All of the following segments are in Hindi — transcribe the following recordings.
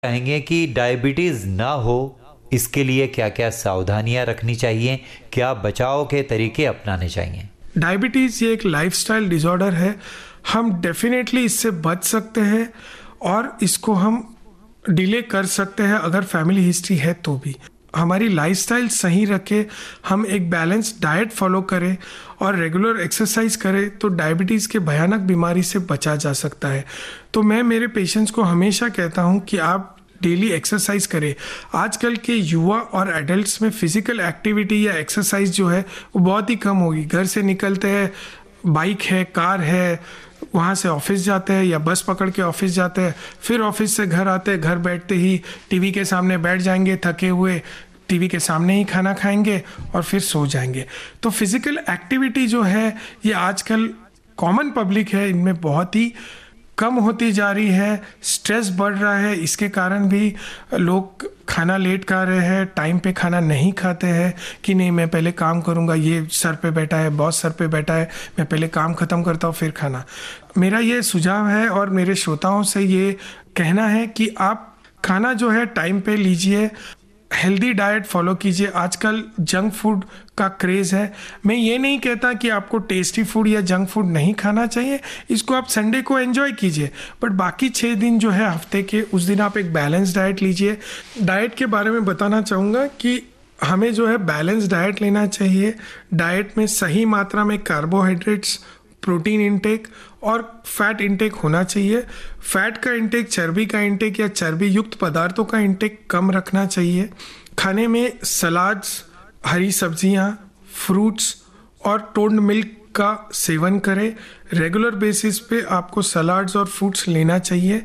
कहेंगे कि डायबिटीज़ ना हो इसके लिए क्या क्या सावधानियां रखनी चाहिए, क्या बचाव के तरीके अपनाने चाहिए। डायबिटीज़ ये एक लाइफस्टाइल डिसऑर्डर है। हम डेफिनेटली इससे बच सकते हैं और इसको हम डिले कर सकते हैं अगर फैमिली हिस्ट्री है तो भी। हमारी लाइफस्टाइल सही रखे, हम एक बैलेंस डाइट फॉलो करें और रेगुलर एक्सरसाइज करें तो डायबिटीज़ के भयानक बीमारी से बचा जा सकता है। तो मैं मेरे पेशेंट्स को हमेशा कहता हूं कि आप डेली एक्सरसाइज करें। आजकल के युवा और एडल्ट्स में फिजिकल एक्टिविटी या एक्सरसाइज जो है वो बहुत ही कम होगी। घर से निकलते हैं, बाइक है, कार है, वहाँ से ऑफिस जाते हैं या बस पकड़ के ऑफिस जाते हैं, फिर ऑफिस से घर आते हैं, घर बैठते ही टीवी के सामने बैठ जाएंगे थके हुए, टीवी के सामने ही खाना खाएंगे और फिर सो जाएंगे। तो फिजिकल एक्टिविटी जो है ये आजकल कॉमन पब्लिक है इनमें बहुत ही कम होती जा रही है। स्ट्रेस बढ़ रहा है, इसके कारण भी लोग खाना लेट खा रहे हैं, टाइम पे खाना नहीं खाते हैं कि नहीं मैं पहले काम करूंगा, ये सर पे बैठा है, बॉस सर पे बैठा है, मैं पहले काम खत्म करता हूँ फिर खाना। मेरा ये सुझाव है और मेरे श्रोताओं से ये कहना है कि आप खाना जो है टाइम पे लीजिए, हेल्दी डाइट फॉलो कीजिए। आजकल जंक फूड का क्रेज़ है। मैं ये नहीं कहता कि आपको टेस्टी फूड या जंक फूड नहीं खाना चाहिए, इसको आप संडे को एंजॉय कीजिए, बट बाकी 6 दिन जो है हफ्ते के, उस दिन आप एक बैलेंस डाइट लीजिए। डाइट के बारे में बताना चाहूँगा कि हमें जो है बैलेंस डाइट लेना चाहिए। डाइट में सही मात्रा में कार्बोहाइड्रेट्स, प्रोटीन इंटेक और फैट इंटेक होना चाहिए। फैट का इंटेक, चर्बी का इंटेक या चर्बी युक्त पदार्थों का इंटेक कम रखना चाहिए। खाने में सलाड्स, हरी सब्जियां, फ्रूट्स और टोन्ड मिल्क का सेवन करें। रेगुलर बेसिस पे आपको सलाड्स और फ्रूट्स लेना चाहिए।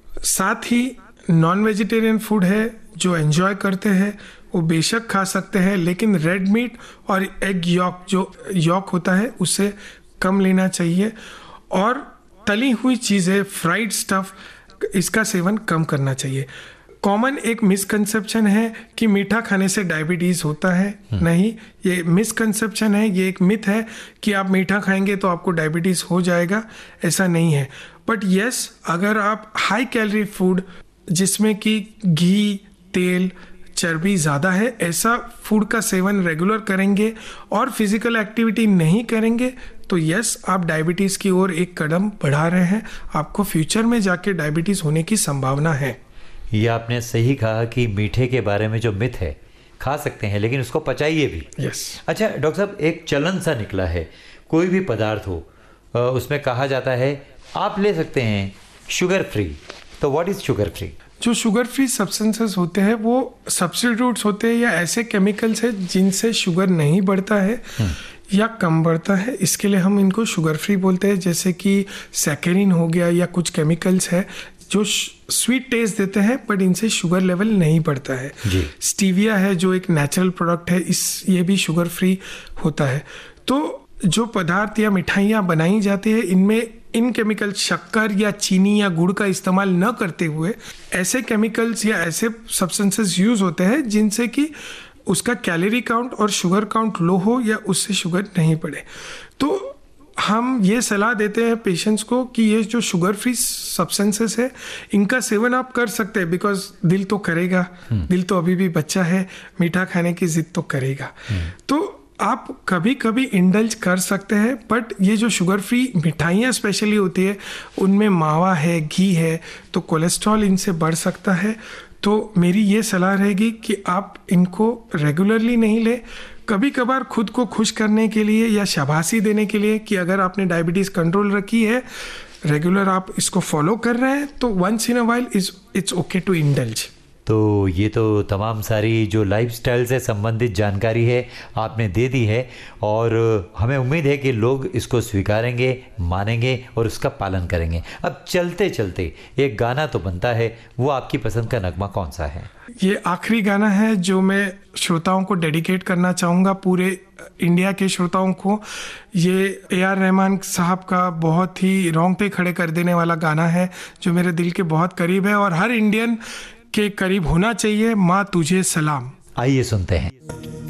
साथ ही नॉन वेजिटेरियन फूड है जो एंजॉय करते हैं वो बेशक खा सकते हैं, लेकिन रेड मीट और एग यॉक, जो यॉक होता है उससे कम लेना चाहिए। और तली हुई चीज़ें, फ्राइड स्टफ, इसका सेवन कम करना चाहिए। कॉमन एक मिसकंसेप्शन है कि मीठा खाने से डायबिटीज़ होता है। नहीं, ये मिसकंसेप्शन है, ये एक मिथ है कि आप मीठा खाएंगे तो आपको डायबिटीज़ हो जाएगा, ऐसा नहीं है। बट यस, अगर आप हाई कैलोरी फूड जिसमें कि घी, तेल, चर्बी ज़्यादा है, ऐसा फूड का सेवन रेगुलर करेंगे और फिजिकल एक्टिविटी नहीं करेंगे तो यस, आप डायबिटीज़ की ओर एक कदम बढ़ा रहे हैं। आपको फ्यूचर में जाके डायबिटीज़ होने की संभावना है। ये आपने सही कहा कि मीठे के बारे में जो मिथ है, खा सकते हैं लेकिन उसको पचाइए भी। यस। अच्छा डॉक्टर साहब, एक चलन सा निकला है, कोई भी पदार्थ हो उसमें कहा जाता है आप ले सकते हैं शुगर फ्री। तो व्हाट इज़ शुगर फ्री? जो शुगर फ्री सब्सटेंसेस होते हैं वो सब्स्टिट्यूट्स होते हैं या ऐसे केमिकल्स हैं जिनसे शुगर नहीं बढ़ता है या कम बढ़ता है, इसके लिए हम इनको शुगर फ्री बोलते हैं। जैसे कि सैकरिन हो गया या कुछ केमिकल्स है जो स्वीट टेस्ट देते हैं बट इनसे शुगर लेवल नहीं बढ़ता है। स्टीविया है जो एक नेचुरल प्रोडक्ट है, ये भी शुगर फ्री होता है। तो जो पदार्थ या मिठाइयाँ बनाई जाती है इनमें इन केमिकल, शक्कर या चीनी या गुड़ का इस्तेमाल न करते हुए ऐसे केमिकल्स या ऐसे सब्सटेंसेस यूज होते हैं जिनसे कि उसका कैलोरी काउंट और शुगर काउंट लो हो या उससे शुगर नहीं बढ़े। तो हम ये सलाह देते हैं पेशेंट्स को कि ये जो शुगर फ्री सब्सटेंसेस है इनका सेवन आप कर सकते हैं, बिकॉज दिल तो करेगा, दिल तो अभी भी बच्चा है, मीठा खाने की जिद तो करेगा। तो आप कभी कभी इंडल्ज कर सकते हैं, बट ये जो शुगर फ्री मिठाइयाँ स्पेशली होती है उनमें मावा है, घी है, तो कोलेस्ट्रॉल इनसे बढ़ सकता है। तो मेरी ये सलाह रहेगी कि आप इनको रेगुलरली नहीं ले, कभी कभार खुद को खुश करने के लिए या शाबाशी देने के लिए कि अगर आपने डायबिटीज़ कंट्रोल रखी है, रेगुलर आप इसको फॉलो कर रहे हैं, तो once in a while it's okay to indulge. तो ये तो तमाम सारी जो लाइफस्टाइल से संबंधित जानकारी है आपने दे दी है और हमें उम्मीद है कि लोग इसको स्वीकारेंगे, मानेंगे और उसका पालन करेंगे। अब चलते चलते एक गाना तो बनता है, वो आपकी पसंद का नगमा कौन सा है? ये आखिरी गाना है जो मैं श्रोताओं को डेडिकेट करना चाहूँगा, पूरे इंडिया के श्रोताओं को। ये ए.आर. रहमान साहब का बहुत ही रोंगटे खड़े कर देने वाला गाना है जो मेरे दिल के बहुत करीब है और हर इंडियन के करीब होना चाहिए। माँ तुझे सलाम। आइए सुनते हैं।